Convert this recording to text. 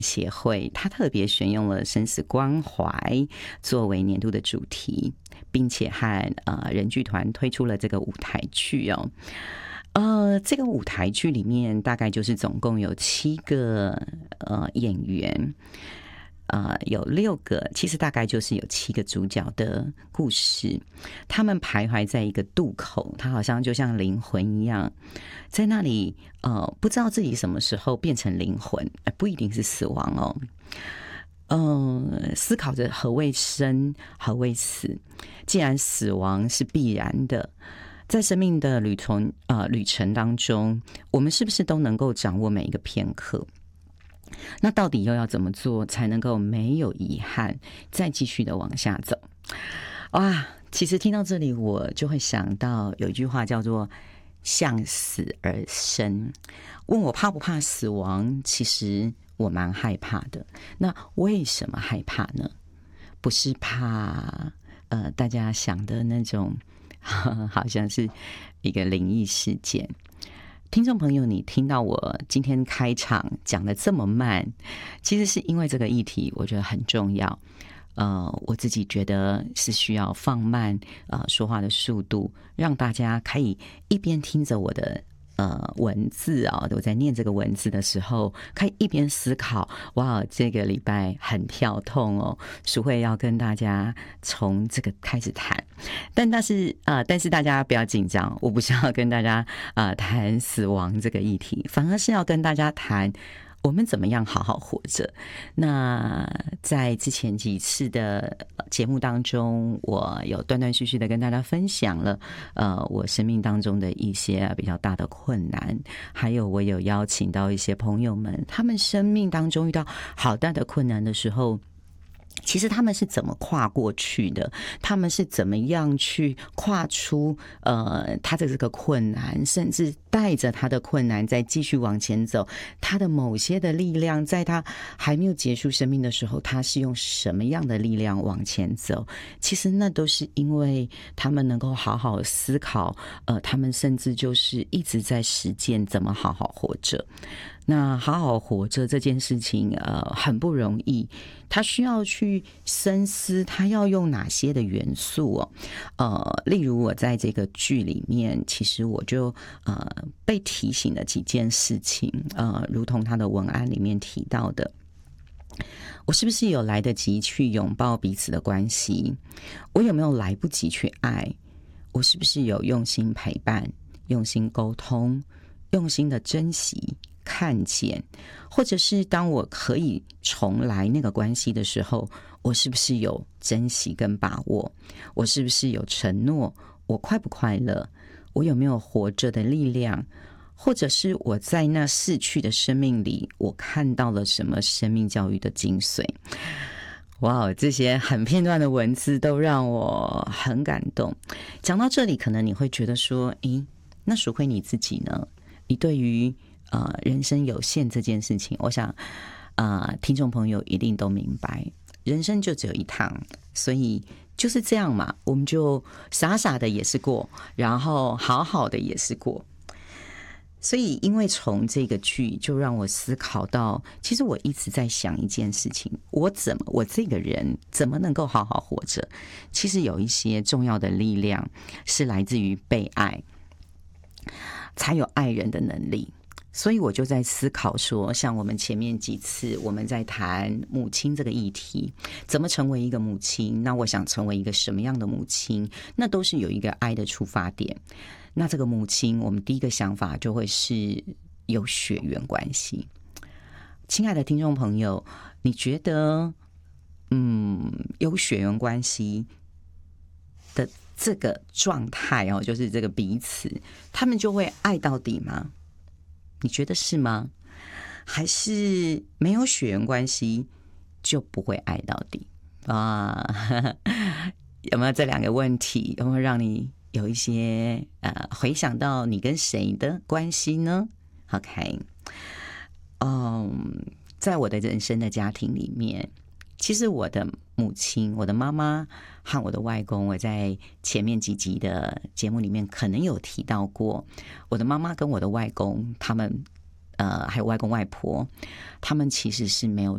协会，他特别选用了生死关怀作为年度的主题，并且和人剧团推出了这个舞台剧哦。这个舞台剧里面大概就是总共有7个演员，有6个，其实大概就是有7个主角的故事，他们徘徊在一个渡口，他好像就像灵魂一样，在那里不知道自己什么时候变成灵魂，不一定是死亡哦。思考着何谓生，何谓死。既然死亡是必然的，在生命的旅程当中，我们是不是都能够掌握每一个片刻？那到底又要怎么做才能够没有遗憾，再继续的往下走？哇，其实听到这里，我就会想到有一句话叫做“向死而生”。问我怕不怕死亡？其实我蛮害怕的。那为什么害怕呢？不是怕大家想的那种好像是一个灵异事件。听众朋友，你听到我今天开场讲的这么慢，其实是因为这个议题我觉得很重要。我自己觉得是需要放慢说话的速度，让大家可以一边听着我的文字我在念这个文字的时候，可以一边思考，哇，这个礼拜很跳痛哦，淑慧要跟大家从这个开始谈，但是大家不要紧张，我不是要跟大家谈死亡这个议题，反而是要跟大家谈我们怎么样好好活着。那在之前几次的节目当中，我有断断续续的跟大家分享了我生命当中的一些比较大的困难，还有我有邀请到一些朋友们，他们生命当中遇到好大的困难的时候，其实他们是怎么跨过去的？他们是怎么样去跨出他的这个困难，甚至带着他的困难再继续往前走？他的某些的力量，在他还没有结束生命的时候，他是用什么样的力量往前走？其实那都是因为他们能够好好思考，他们甚至就是一直在实践怎么好好活着。那好好活着这件事情很不容易，他需要去深思他要用哪些的元素例如我在这个剧里面，其实我就被提醒了几件事情如同他的文案里面提到的，我是不是有来得及去拥抱彼此的关系？我有没有来不及去爱？我是不是有用心陪伴、用心沟通、用心的珍惜看见？或者是当我可以重来那个关系的时候，我是不是有珍惜跟把握？我是不是有承诺？我快不快乐？我有没有活着的力量？或者是我在那逝去的生命里，我看到了什么生命教育的精髓？哇，这些很片段的文字都让我很感动。讲到这里，可能你会觉得说，那淑慧你自己呢？你对于人生有限这件事情，我想听众朋友一定都明白，人生就只有一趟，所以就是这样嘛，我们就傻傻的也是过，然后好好的也是过。所以因为从这个剧就让我思考到，其实我一直在想一件事情，我这个人怎么能够好好活着？其实有一些重要的力量是来自于被爱，才有爱人的能力。所以我就在思考说，像我们前面几次我们在谈母亲这个议题，怎么成为一个母亲？那我想成为一个什么样的母亲？那都是有一个爱的出发点。那这个母亲，我们第一个想法就会是有血缘关系。亲爱的听众朋友，你觉得有血缘关系的这个状态就是这个彼此，他们就会爱到底吗？你觉得是吗？还是没有血缘关系就不会爱到底有没有这两个问题？有没有让你有一些回想到你跟谁的关系呢？ OK， 在我的人生的家庭里面，其实我的母亲、我的妈妈和我的外公，我在前面几集的节目里面可能有提到过，我的妈妈跟我的外公他们还有外公外婆，他们其实是没有